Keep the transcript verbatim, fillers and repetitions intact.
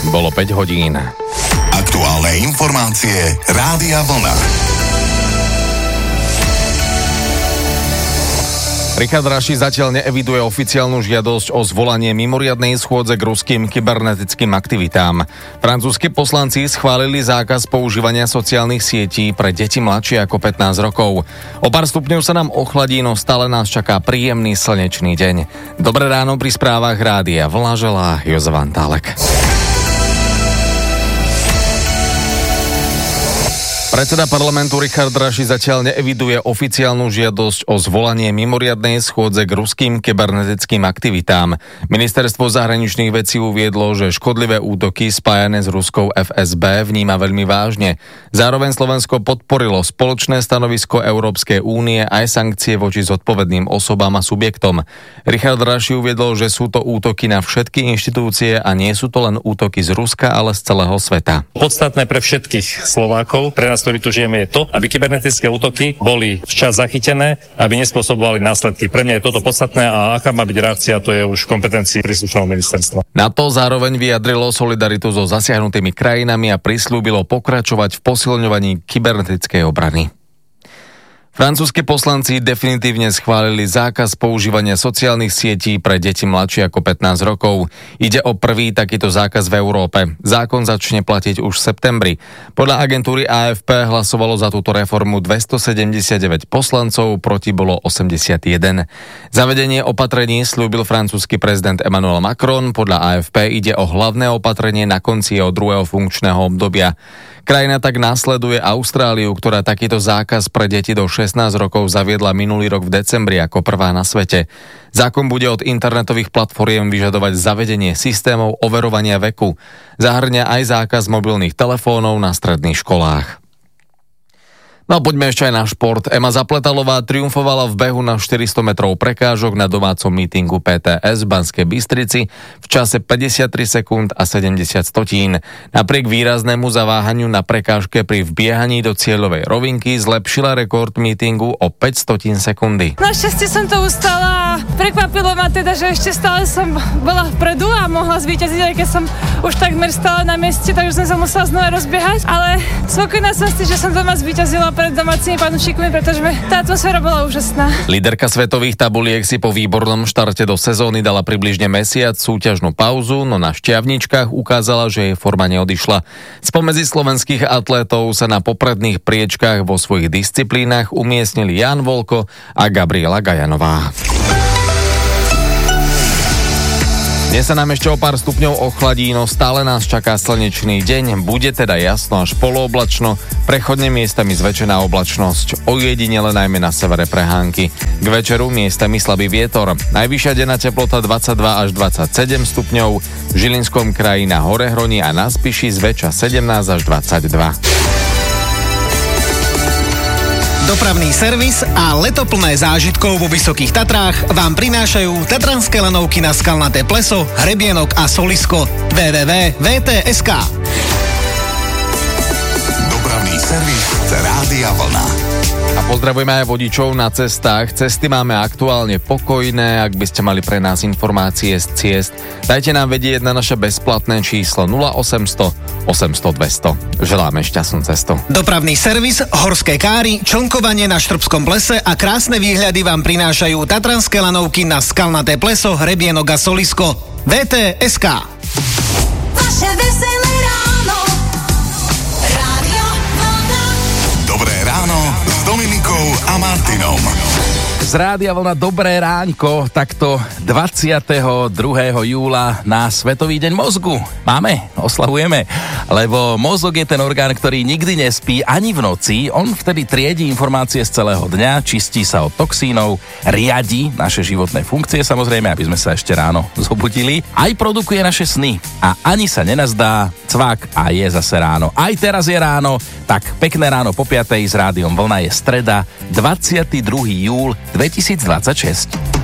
Bolo päť hodín. Aktuálne informácie Rádia Vlna. Richard Raši zatiaľ neeviduje oficiálnu žiadosť o zvolanie mimoriadnej schôdze k ruským kybernetickým aktivitám. Francúzski poslanci schválili zákaz používania sociálnych sietí pre deti mladšie ako pätnásť rokov. O pár stupňov sa nám ochladí, no stále nás čaká príjemný slnečný deň. Dobré ráno pri správach Rádia Vlna želá Jozef Antálek. Predseda parlamentu Richard Raši zatiaľ neeviduje oficiálnu žiadosť o zvolanie mimoriadnej schôdze k ruským kybernetickým aktivitám. Ministerstvo zahraničných vecí uviedlo, že škodlivé útoky spájané s ruskou ef es bé vníma veľmi vážne. Zároveň Slovensko podporilo spoločné stanovisko Európskej únie aj sankcie voči zodpovedným osobám a subjektom. Richard Raši uviedol, že sú to útoky na všetky inštitúcie a nie sú to len útoky z Ruska, ale z celého sveta. Podstatné pre všetkých Slovákov, pre nás, ktorí tu žijeme, je to, aby kybernetické útoky boli včas zachytené, aby nespôsobovali následky. Pre mňa je toto podstatné a aká má byť reakcia, to je už v kompetencii príslušného ministerstva. NATO zároveň vyjadrilo solidaritu so zasiahnutými krajinami a prisľúbilo pokračovať v posilňovaní kybernetickej obrany. Francúzski poslanci definitívne schválili zákaz používania sociálnych sietí pre deti mladšie ako pätnásť rokov. Ide o prvý takýto zákaz v Európe. Zákon začne platiť už v septembri. Podľa agentúry á ef pé hlasovalo za túto reformu dvestosedemdesiatdeväť poslancov, proti bolo osemdesiatjeden. Zavedenie opatrení sľúbil francúzsky prezident Emmanuel Macron. Podľa á ef pé ide o hlavné opatrenie na konci jeho druhého funkčného obdobia. Krajina tak následuje Austráliu, ktorá takýto zákaz pre deti do šestnásť rokov zaviedla minulý rok v decembri ako prvá na svete. Zákon bude od internetových platformiem vyžadovať zavedenie systémov overovania veku. Zahŕňa aj zákaz mobilných telefónov na stredných školách. No a poďme ešte aj na šport. Ema Zapletalová triumfovala v behu na štyristo metrov prekážok na domácom mítingu pé té es v Banskej Bystrici v čase päťdesiattri sekúnd a sedemdesiat stotín. Napriek výraznému zaváhaniu na prekážke pri vbiehaní do cieľovej rovinky zlepšila rekord mítingu o päť stotín sekundy. Našťastie som to ustala. Prekvapilo ma teda, že ešte stále som bola vpredu a mohla zvíťaziť, aj keď som už takmer stále na mieste, takže som sa musela znova rozbiehať, ale spokojná som si, že som doma zvíťazila pred domácimi fanúšikmi, pretože tá atmosféra bola úžasná. Líderka svetových tabuliek si po výbornom štarte do sezóny dala približne mesiac súťažnú pauzu, no na šťavničkách ukázala, že jej forma neodišla. Spomedzi slovenských atlétov sa na popredných priečkách vo svojich disciplínach umiestnili Ján Volko a Gabriela Gajanová. Dnes sa nám ešte o pár stupňov ochladí, no stále nás čaká slnečný deň, bude teda jasno až polooblačno, prechodne miestami zväčšená oblačnosť, ojedinele najmä na severe prehánky. K večeru miestami slabý vietor, najvyššia denná teplota dvadsaťdva až dvadsaťsedem stupňov, v Žilinskom kraji na Horehroni a na Spiši zväčša sedemnásť až dvadsaťdva. Dopravný servis a letoplné zážitkov vo Vysokých Tatrách vám prinášajú tatranské lanovky na Skalnaté pleso, Hrebienok a Solisko. w w w bodka v t bodka es ká. Dopravný servis Rádia Vlna. A pozdravujeme aj vodičov na cestách. Cesty máme aktuálne pokojné. Ak by ste mali pre nás informácie z ciest, dajte nám vedieť na naše bezplatné číslo nula osemsto osemsto dvesto. Želáme šťastnú cestu. Dopravný servis, horské káry, člnkovanie na Štrbskom plese a krásne výhľady vám prinášajú tatranské lanovky na Skalnaté pleso, Hrebienok a Solisko. w t bodka es ká. Vaše veselé ráno. Rádio Vlna. Dobré ráno s Dominikou a Martinom. Z Rádia Vlna dobré ráňko, takto dvadsiateho druhého júla na Svetový deň mozgu. Máme, oslavujeme, lebo mozog je ten orgán, ktorý nikdy nespí ani v noci. On vtedy triedi informácie z celého dňa, čistí sa od toxínov, riadi naše životné funkcie, samozrejme, aby sme sa ešte ráno zobudili. Aj produkuje naše sny a ani sa nenazdá, cvak a je zase ráno. Aj teraz je ráno, tak pekné ráno po piatej s Rádiom Vlna je streda, dvadsiateho druhého júla dvetisícdvadsaťšesť.